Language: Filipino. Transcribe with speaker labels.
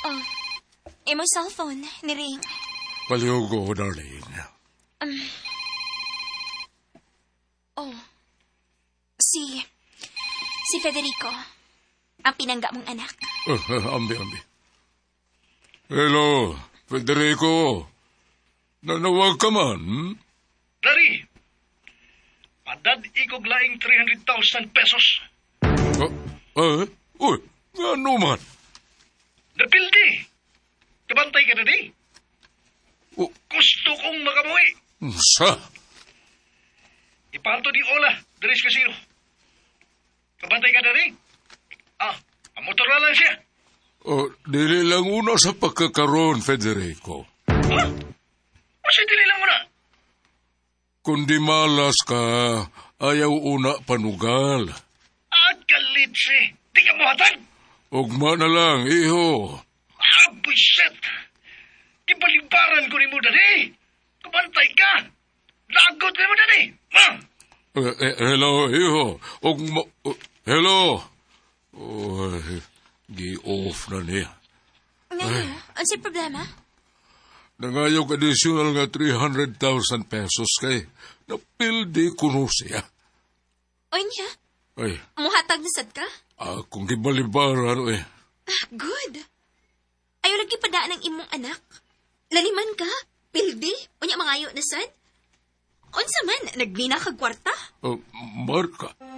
Speaker 1: Oh, imong cellphone, niring.
Speaker 2: Palihog ko, darling.
Speaker 1: Oh, si Federico, ang pinangga mong anak.
Speaker 2: Ambi. Hello, Federico. Nanawag ka man?
Speaker 3: Dari, padad ikog laing 300,000 pesos.
Speaker 2: Uy, ano man?
Speaker 3: Napildi. Kabantay ka na di. Gusto kong makamuhi.
Speaker 2: Sa?
Speaker 3: Ipanto di Ola, Daris Casino. Kabantay ka na di. Ang motor na lang siya.
Speaker 2: Dili lang una sa pagkakaroon, Federico.
Speaker 3: Kasi dili lang muna.
Speaker 2: Kundi malas ka, ayaw una panugal.
Speaker 3: Kalitsi, di ka buhatan.
Speaker 2: Ugma na lang, iho.
Speaker 3: Buisit. Ibalibaran ko ni mo, Dadi. Kabantay ka. Lagot ni mo, Dadi.
Speaker 2: Hello, iho. Hello. Gi-off na niya.
Speaker 1: Ngayon, ano si problema?
Speaker 2: Nangayog additional nga 300,000 pesos kay napildi kuno siya.
Speaker 1: O niya?
Speaker 2: Ay,
Speaker 1: Muhatag na sad ka?
Speaker 2: kung gibalibaran,
Speaker 1: Good. Ayaw lagi padaan ng imong anak. Laliman ka? Pildi? O niya mangayo na sad? Unsa man, naglina kag kwarta?
Speaker 2: Marka,